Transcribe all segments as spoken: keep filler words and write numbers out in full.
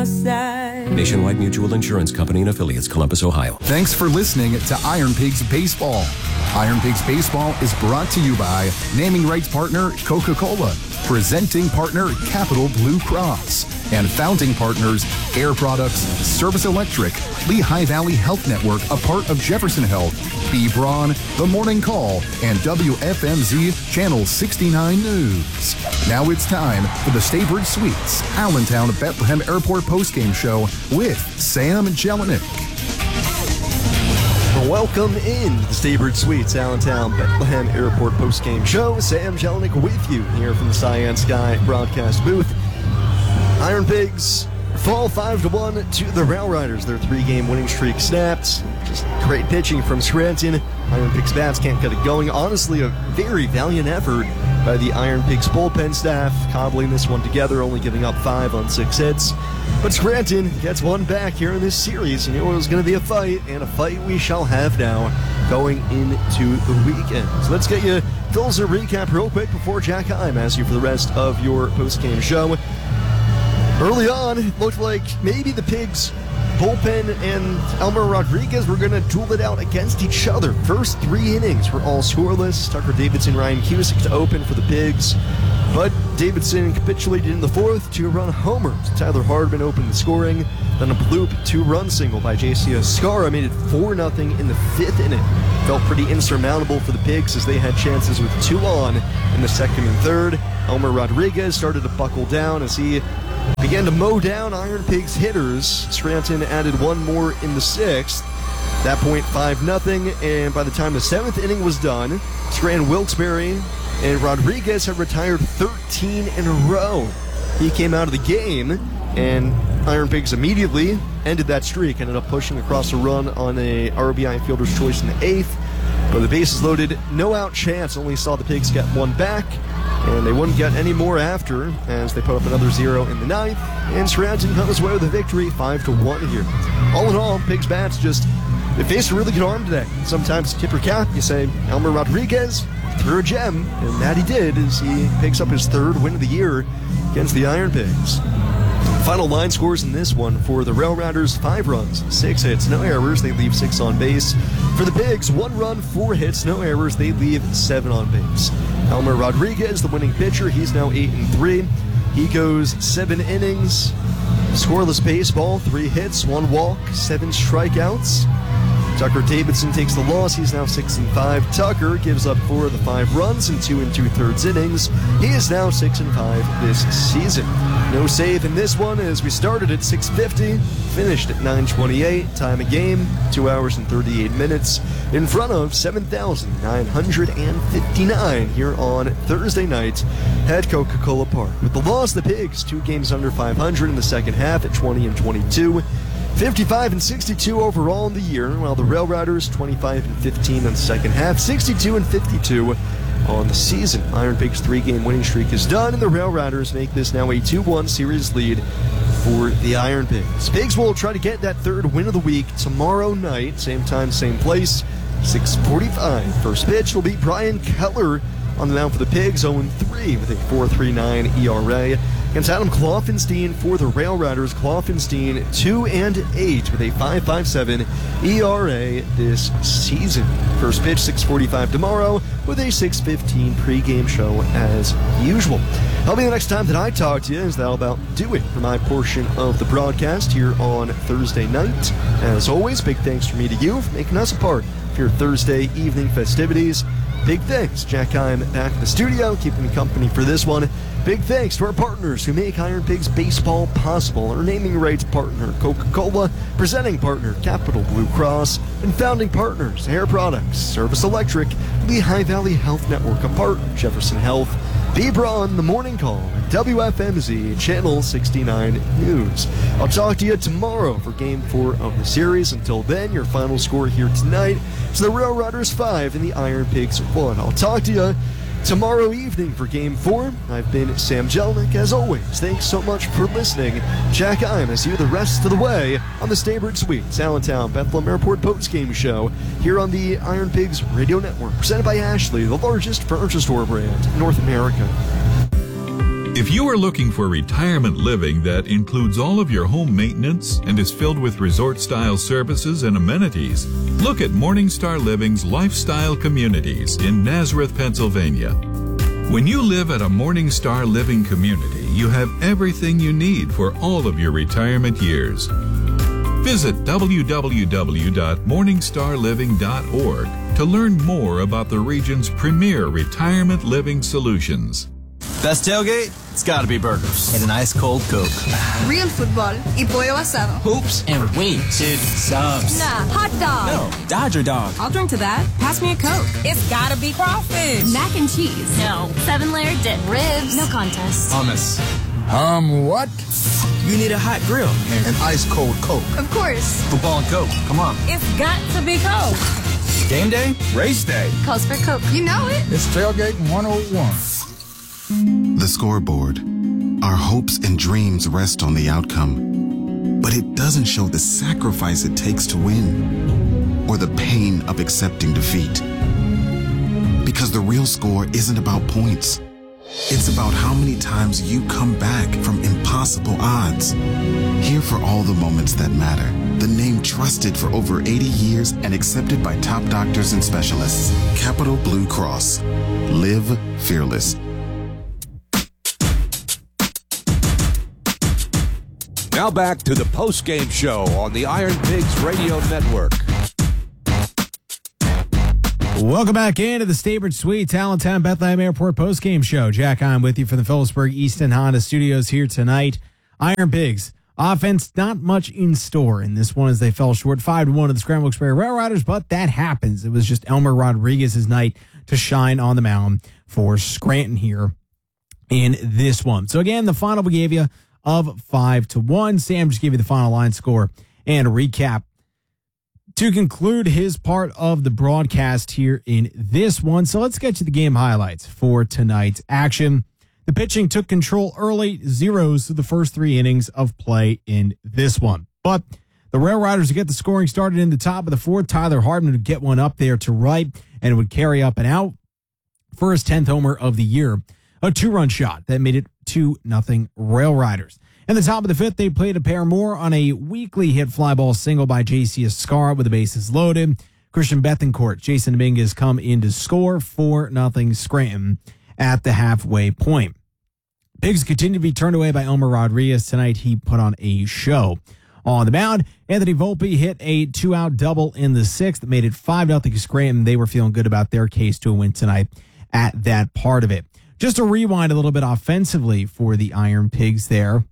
my side. Nationwide Mutual Insurance Company and affiliates, Columbus, Ohio. Thanks for listening to Iron Pigs Baseball. Iron Pigs Baseball is brought to you by naming rights partner Coca-Cola, presenting partner Capital Blue Cross, and founding partners Air Products, Service Electric, Lehigh Valley Health Network, a part of Jefferson Health, B. Braun, The Morning Call, and W F M Z Channel sixty-nine News. Now it's time for the Staybridge Suites Allentown Bethlehem Airport postgame show with Sam Jelinek. Welcome in to the Staybridge Suites Allentown Bethlehem Airport postgame show. Sam Jelinek with you here from the Cyan Sky broadcast booth. Iron Pigs fall five to one to the Rail Riders. Their three-game winning streak snapped. Just great pitching from Scranton. Iron Pigs bats can't get it going. Honestly, a very valiant effort by the Iron Pigs bullpen staff, cobbling this one together, only giving up five on six hits. But Scranton gets one back here in this series. You knew it was going to be a fight, and a fight we shall have now going into the weekend. So let's get you Phil's a recap real quick before Jack Heim asks you for the rest of your post-game show. Early on, it looked like maybe the Pigs bullpen and Elmer Rodriguez were going to duel it out against each other. First three innings were all scoreless. Tucker Davidson, Ryan Cusick to open for the Pigs. But Davidson capitulated in the fourth, two-run homer. Tyler Hardman opened the scoring. Then a bloop two-run single by J C Oscara made it four nothing in the fifth inning. Felt pretty insurmountable for the Pigs as they had chances with two on in the second and third. Elmer Rodriguez started to buckle down as he began to mow down Iron Pigs hitters. Scranton added one more in the sixth. At that point, five nothing, and by the time the seventh inning was done, Scranton Wilkes-Barre and Rodriguez had retired thirteen in a row. He came out of the game, and Iron Pigs immediately ended that streak, ended up pushing across a run on a R B I fielder's choice in the eighth. But the bases loaded, no out chance, only saw the Pigs get one back, and they wouldn't get any more after as they put up another zero in the ninth, and Scranton comes away with a victory, five to one here. All in all, Pigs bats just, they faced a really good arm today. Sometimes tip your cap, you say, Elmer Rodriguez threw a gem, and that he did as he picks up his third win of the year against the Iron Pigs. Final line scores in this one for the Rail Riders, five runs, six hits, no errors. They leave six on base. For the Pigs, one run, four hits, no errors. They leave seven on base. Elmer Rodriguez, the winning pitcher, he's now eight and three. He goes seven innings, scoreless baseball, three hits, one walk, seven strikeouts. Tucker Davidson takes the loss. He's now six and five. Tucker gives up four of the five runs in two and two thirds innings. He is now six and five this season. No save in this one as we started at six fifty, finished at nine twenty-eight. Time of game, two hours and thirty-eight minutes. In front of seven thousand nine hundred fifty-nine here on Thursday night at Coca-Cola Park. With the loss, the Pigs two games under five hundred in the second half at twenty and twenty-two. fifty-five and sixty-two overall in the year, while the Rail Riders twenty-five and fifteen in the second half, sixty-two and fifty-two on the season. Iron Pigs' three-game winning streak is done, and the Rail Riders make this now a two one series lead for the Iron Pigs. Pigs will try to get that third win of the week tomorrow night, same time, same place, six forty-five. First pitch will be Brian Keller on the mound for the Pigs, oh and three with a four point three nine E R A. Against Adam Kloffenstein for the Rail Riders. Kloffenstein two and eight with a five point five seven E R A this season. First pitch six forty-five tomorrow with a six fifteen pregame show as usual. That'll be the next time that I talk to you, as that'll about do it for my portion of the broadcast here on Thursday night. As always, big thanks from me to you for making us a part of your Thursday evening festivities. Big thanks, Jack Heim back in the studio, keeping me company for this one. Big thanks to our partners who make Iron Pigs baseball possible. Our naming rights partner, Coca-Cola, presenting partner, Capital Blue Cross, and founding partners, Air Products, Service Electric, Lehigh Valley Health Network, a part of Jefferson Health, B. Braun, The Morning Call, and W F M Z Channel sixty-nine News. I'll talk to you tomorrow for Game four of the series. Until then, your final score here tonight is the Rail Riders five and the Iron Pigs one. I'll talk to you tomorrow evening for Game four. I've been Sam Jelinek. As always, thanks so much for listening. Jack Heim as you the rest of the way on the Staybridge Suites Allentown Bethlehem Airport postgame show here on the Iron Pigs Radio Network, presented by Ashley, the largest furniture store brand in North America. If you are looking for retirement living that includes all of your home maintenance and is filled with resort-style services and amenities, look at Morningstar Living's Lifestyle Communities in Nazareth, Pennsylvania. When you live at a Morningstar Living community, you have everything you need for all of your retirement years. Visit w w w dot morningstar living dot org to learn more about the region's premier retirement living solutions. Best tailgate? It's gotta be burgers. And an ice cold Coke. Real football y pollo asado. Hoops and wings. Dude, subs. Nah, hot dog. No, Dodger dog. I'll drink to that. Pass me a Coke. It's gotta be crawfish. Mac and cheese. No. Seven layer dip. Ribs. No contest. Hummus. Um, what? You need a hot grill. And an ice cold Coke. Of course. Football and Coke. Come on. It's got to be Coke. Game day? Race day. Calls for Coke. You know it. It's Tailgating one oh one. The scoreboard. Our hopes and dreams rest on the outcome, but it doesn't show the sacrifice it takes to win or the pain of accepting defeat. Because the real score isn't about points. It's about how many times you come back from impossible odds. Here for all the moments that matter. The name trusted for over eighty years and accepted by top doctors and specialists. Capital Blue Cross. Live fearless. Now back to the post-game show on the Iron Pigs Radio Network. Welcome back into the Staybridge Suites, Allentown Bethlehem Airport post-game show. Jack, I'm with you from the Phillipsburg Easton Honda Studios here tonight. Iron Pigs, offense, not much in store in this one as they fell short five to one of the Scramble Express Rail Riders, but that happens. It was just Elmer Rodriguez's night to shine on the mound for Scranton here in this one. So again, the final we gave you of five to one. Sam just gave you the final line score and a recap to conclude his part of the broadcast here in this one. So let's get to the game highlights for tonight's action. The pitching took control early, zeros through the first three innings of play in this one. But the Rail Riders would get the scoring started in the top of the fourth. Tyler Hardman would get one up there to right, and it would carry up and out for his tenth homer of the year. A two-run shot that made it two nothing Rail Riders. In the top of the fifth, they played a pair more on a weakly hit fly ball single by J C Escara with the bases loaded. Christian Bethencourt, Jason Dominguez come in to score four nothing Scranton at the halfway point. Pigs continue to be turned away by Elmer Rodriguez. Tonight, he put on a show. On the mound, Anthony Volpe hit a two-out double in the sixth that made it five nothing Scranton. They were feeling good about their case to a win tonight at that part of it. Just to rewind a little bit offensively for the Iron Pigs there.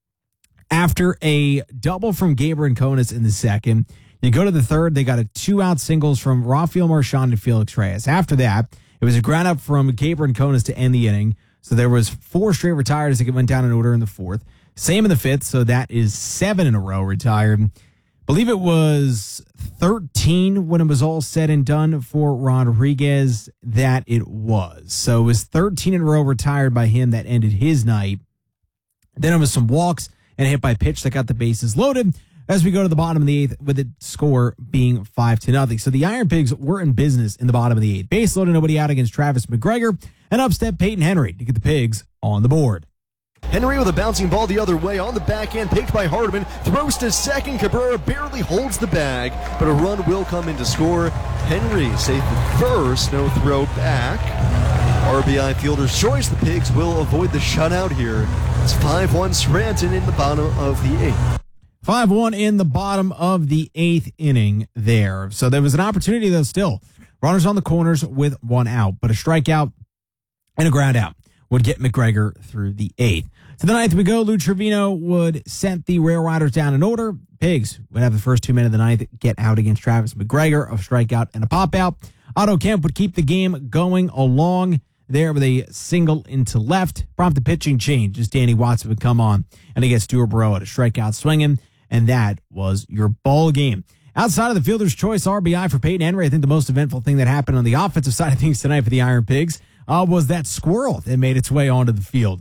After a double from Gabriel Conus in the second, you go to the third, they got a two-out singles from Rafael Marchand and Felix Reyes. After that, it was a ground up from Gabriel Conus to end the inning. So there was four straight retired as it went down in order in the fourth. Same in the fifth, so that is seven in a row retired. I believe it was thirteen when it was all said and done for Rodriguez that it was. So it was thirteen in a row retired by him that ended his night. Then it was some walks and a hit by pitch that got the bases loaded as we go to the bottom of the eighth with the score being five to nothing. So the Iron Pigs were in business in the bottom of the eighth. Base loaded, nobody out against Travis McGregor, and up step Peyton Henry to get the Pigs on the board. Henry with a bouncing ball the other way on the backhand, picked by Hardman, throws to second. Cabrera barely holds the bag, but a run will come in to score. Henry safe at first, no throw back. R B I fielder's choice. The Pigs will avoid the shutout here. It's five one Scranton in the bottom of the eighth. five one in the bottom of the eighth inning there. So there was an opportunity, though, still. Runners on the corners with one out, but a strikeout and a ground out would get McGregor through the eighth. To the ninth we go. Lou Trevino would set the Rail Riders down in order. Pigs would have the first two men of the ninth get out against Travis McGregor, a strikeout and a pop-out. Otto Kemp would keep the game going along there with a single into left. Prompt the pitching change as Danny Watson would come on, and he gets Stuart Burrow at a strikeout swinging, and that was your ball game. Outside of the fielder's choice R B I for Peyton Henry, I think the most eventful thing that happened on the offensive side of things tonight for the Iron Pigs uh, was that squirrel that made its way onto the field.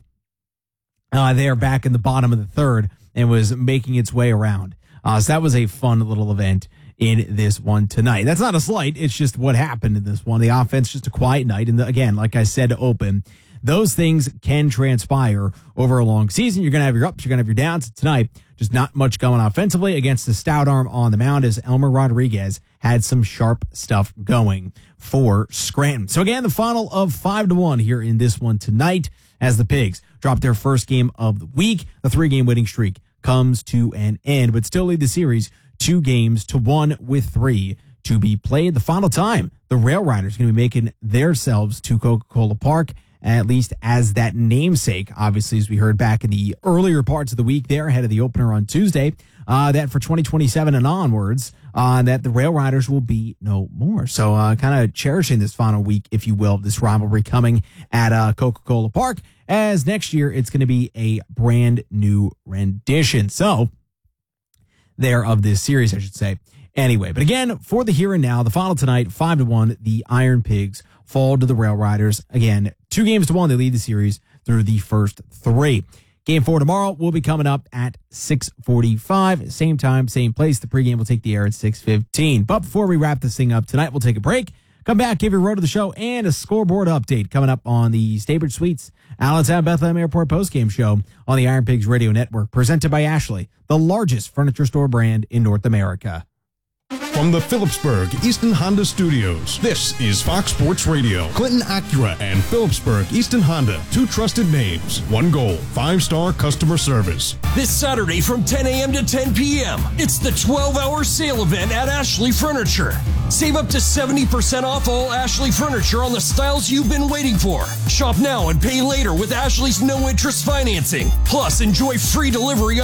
Uh, there back in the bottom of the third and was making its way around. Uh, so that was a fun little event in this one tonight. That's not a slight. It's just what happened in this one. The offense, just a quiet night. And the, again, like I said to open, those things can transpire over a long season. You're going to have your ups, you're going to have your downs. Tonight, just not much going offensively against the stout arm on the mound as Elmer Rodriguez had some sharp stuff going for Scranton. So again, the final of five to one here in this one tonight as the Pigs drop their first game of the week. The three-game winning streak comes to an end, but still lead the series two games to one with three to be played. The final time the Rail Riders are going to be making themselves to Coca-Cola Park, at least as that namesake. Obviously, as we heard back in the earlier parts of the week there ahead of the opener on Tuesday, uh, that for twenty twenty-seven and onwards, uh, that the Rail Riders will be no more. So uh, kind of cherishing this final week, if you will, this rivalry coming at uh, Coca-Cola Park, as next year it's going to be a brand new rendition. So there of this series, I should say. Anyway, but again, for the here and now, the final tonight, five to one, the Iron Pigs fall to the Rail Riders. Again, two games to one, they lead the series through the first three. Game four tomorrow will be coming up at six forty-five. Same time, same place. The pregame will take the air at six fifteen. But before we wrap this thing up tonight, we'll take a break. Come back, give you a road to the show and a scoreboard update coming up on the Staybridge Suites Allentown Bethlehem Airport postgame show on the Iron Pigs Radio Network, presented by Ashley, the largest furniture store brand in North America. From the Phillipsburg Easton Honda Studios, this is Fox Sports Radio. Clinton Acura and Phillipsburg Easton Honda, two trusted names, one goal, five-star customer service. This Saturday from ten a.m. to ten p.m., it's the twelve-hour sale event at Ashley Furniture. Save up to seventy percent off all Ashley Furniture on the styles you've been waiting for. Shop now and pay later with Ashley's no-interest financing. Plus, enjoy free delivery